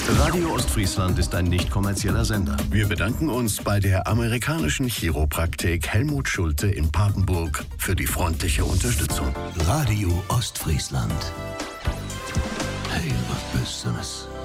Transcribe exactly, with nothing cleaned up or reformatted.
Radio Ostfriesland ist ein nicht kommerzieller Sender. Wir bedanken uns bei der amerikanischen Chiropraktik Helmut Schulte in Papenburg für die freundliche Unterstützung. Radio Ostfriesland. Hey, was bist du das?